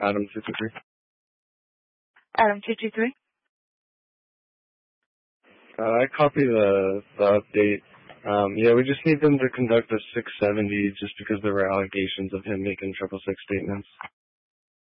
Adam 53. Adam 53. I copy the update. Yeah, we just need them to conduct a 670 just because there were allegations of him making 666 statements.